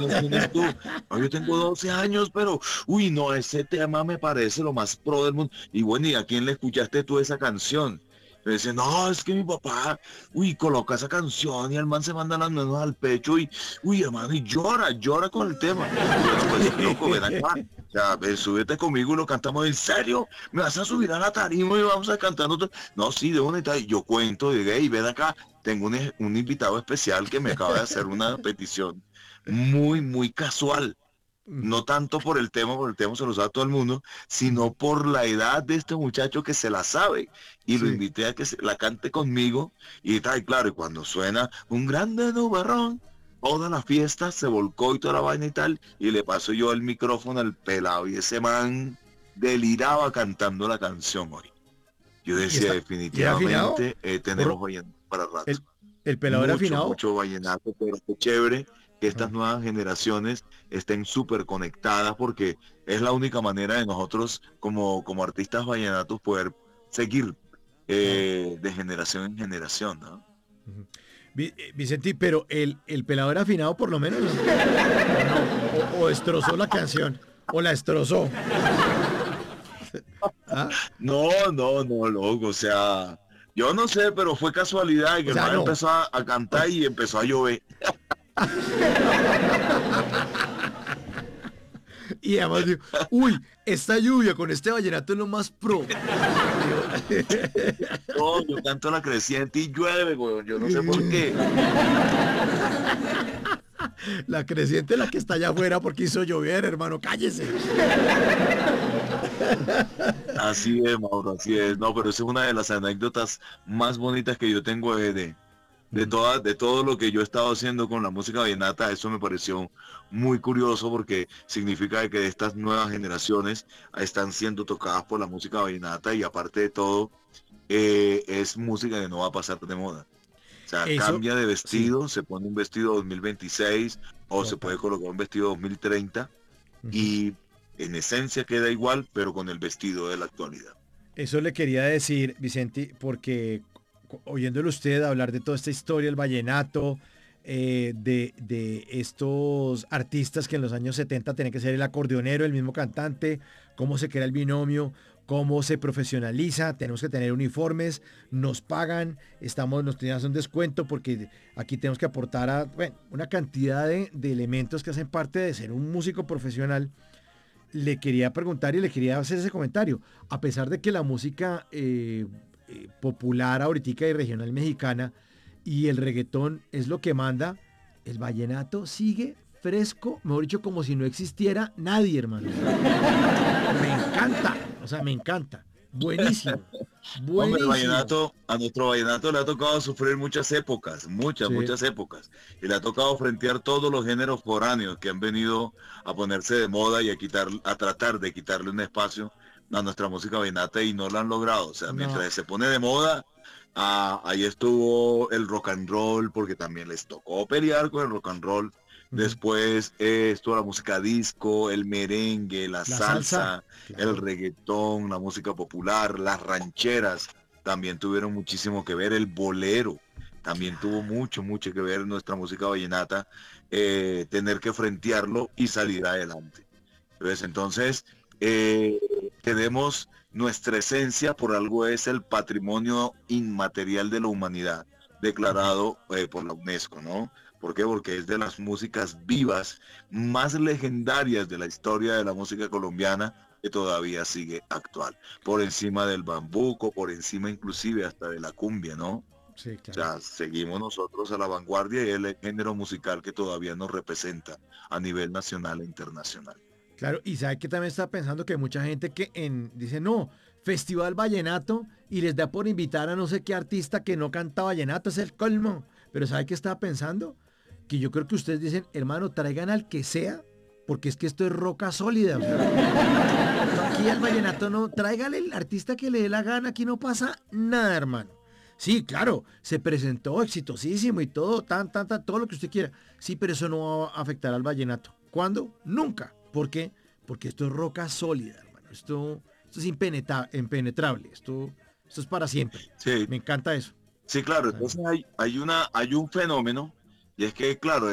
años tienes tú? No, yo tengo 12 años, pero, uy, no, ese tema me parece lo más pro del mundo. Y bueno, ¿y a quién le escuchaste tú esa canción? Me dice, no, es que mi papá, uy, coloca esa canción y el man se manda las manos al pecho y, uy, hermano, y llora con el tema. Y bueno, pues, loco, ven acá. O sea, ven, súbete conmigo y lo cantamos. ¿En serio? ¿Me vas a subir a la tarima y vamos a cantar nosotros? No, sí, de una y tal. Y yo cuento, y hey, ven acá, tengo un invitado especial que me acaba de hacer una petición muy, muy casual. Ujú. No tanto por el tema se lo sabe todo el mundo, Ujú. sino por la edad de este muchacho que se la sabe. Y lo Sí. invité a que la cante conmigo. Y tal, claro, y cuando suena un grande nubarrón, toda la fiesta se volcó y toda la vaina y tal. Y le paso yo el micrófono al pelado y ese man deliraba cantando la canción hoy. Yo ¿Y decía, está, y era afinado? definitivamente tenemos Por, vallenato para rato. el, el pelado era Mucho, afinado. mucho vallenato, pero qué chévere que estas Ajá. nuevas generaciones estén súper conectadas porque es la única manera de nosotros como artistas vallenatos poder seguir Claro. de generación en generación, ¿no? Ujú. Vicente, pero el pelado era afinado por lo menos, ¿no? ¿O no? O destrozó la canción. O la destrozó. ¿Ah? No, loco, o sea, yo no sé, pero fue casualidad y que O el sea, man no. empezó a cantar y empezó a llover. Y además digo, uy, esta lluvia con este vallenato es lo más pro. Digo, No, yo canto la creciente y llueve, güey, yo no sé por qué. la creciente es la que está allá afuera porque hizo llover, hermano, cállese. Así es, Mauro, así es. No, pero esa es una de las anécdotas más bonitas que yo tengo de todo lo que yo he estado haciendo con la música vallenata. Eso me pareció muy curioso porque significa que estas nuevas generaciones están siendo tocadas por la música vallenata y aparte de todo, es música que no va a pasar de moda. O sea, Eso, cambia de sí, vestido, se pone un vestido 2026 o se puede total. colocar un vestido 2030 Ujú. y en esencia queda igual, pero con el vestido de la actualidad. Eso le quería decir, Vicente, porque oyéndole usted hablar de toda esta historia, el vallenato, de estos artistas que en los años 70 tenían que ser el acordeonero, el mismo cantante, cómo se crea el binomio, cómo se profesionaliza, tenemos que tener uniformes, nos pagan, nos tenían un descuento porque aquí tenemos que aportar a, bueno, una cantidad de elementos que hacen parte de ser un músico profesional. Le quería preguntar y le quería hacer ese comentario. A pesar de que la música popular ahorita y regional mexicana y el reggaetón es lo que manda, el vallenato sigue fresco, mejor dicho, como si no existiera nadie, hermano. O sea, me encanta, o sea, me encanta. Buenísimo, Hombre, buenísimo. a nuestro vallenato le ha tocado sufrir muchas épocas, muchas, Sí, muchas épocas. Y le ha tocado frentear todos los géneros foráneos que han venido a ponerse de moda y a tratar de quitarle un espacio a nuestra música vallenata y no lo han logrado. O sea, no. mientras se pone de moda, ahí estuvo el rock and roll, porque también les tocó pelear con el rock and roll. Ujú. Después estuvo la música disco, el merengue, la La salsa, salsa, el claro. reggaetón, la música popular, las rancheras también tuvieron muchísimo que ver, el bolero también tuvo Claro. mucho que ver en nuestra música vallenata, tener que frentearlo y salir adelante. Entonces, eh, tenemos nuestra esencia, por algo es el patrimonio inmaterial de la humanidad, Ujú. declarado por la UNESCO, ¿no? ¿Por qué? Porque es de las músicas vivas más legendarias de la historia de la música colombiana que todavía sigue actual. Por encima del bambuco, por encima inclusive hasta de la cumbia, ¿no? Sí, O claro. sea, seguimos nosotros a la vanguardia y es el género musical que todavía nos representa a nivel nacional e internacional. Claro, y sabe que también está pensando que hay mucha gente que dice, no, Festival Vallenato y les da por invitar a no sé qué artista que no canta vallenato, es el colmo. Pero ¿sabe qué estaba pensando? Que yo creo que ustedes dicen, hermano, traigan al que sea, porque es que esto es roca sólida. O sea, esto aquí al vallenato no, tráigale el artista que le dé la gana, aquí no pasa nada, hermano. Sí, claro, se presentó exitosísimo y todo, todo lo que usted quiera. Sí, pero eso no va a afectar al vallenato. ¿Cuándo? Nunca. ¿Por qué? Porque esto es roca sólida, hermano. Esto es impenetrable. Esto es para siempre. Sí, Me encanta eso. sí, claro. O sea, Entonces hay un fenómeno y es que, claro,